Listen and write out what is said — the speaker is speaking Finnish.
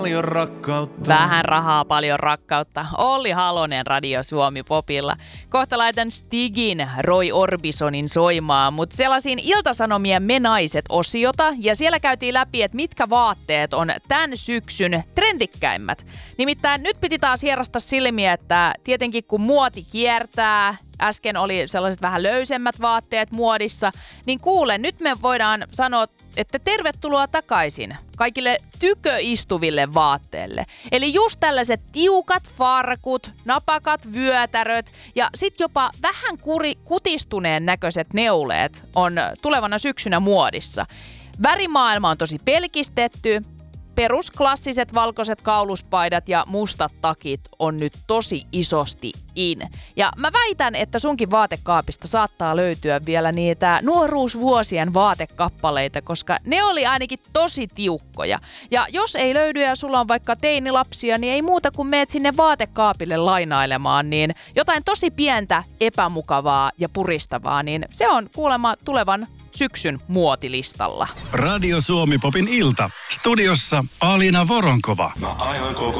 Paljon rakkautta. Vähän rahaa, paljon rakkautta. Olli Halonen Radio Suomi Popilla. Kohta laitan Stigin Roy Orbisonin soimaan, mutta sellaisin Ilta-Sanomien Me Naiset-osiota. Ja siellä käytiin läpi, että mitkä vaatteet on tämän syksyn trendikkäimmät. Nimittäin nyt piti taas hierasta silmiä, että tietenkin kun muoti kiertää, äsken oli sellaiset vähän löysemmät vaatteet muodissa, niin kuule, nyt me voidaan sanoa, että tervetuloa takaisin kaikille tyköistuville vaatteille. Eli just tällaiset tiukat farkut, napakat vyötäröt ja sit jopa vähän kutistuneen näköiset neuleet on tulevana syksynä muodissa. Värimaailma on tosi pelkistetty. Perusklassiset valkoiset kauluspaidat ja mustat takit on nyt tosi isosti in. Ja mä väitän, että sunkin vaatekaapista saattaa löytyä vielä niitä nuoruusvuosien vaatekappaleita, koska ne oli ainakin tosi tiukkoja. Ja jos ei löydy ja sulla on vaikka teinilapsia, niin ei muuta kuin meet sinne vaatekaapille lainailemaan, niin jotain tosi pientä, epämukavaa ja puristavaa, niin se on kuulemma tulevan syksyn muotilistalla. Radio Suomi Popin ilta. Studiossa Alina Voronkova. Mä ajoin koko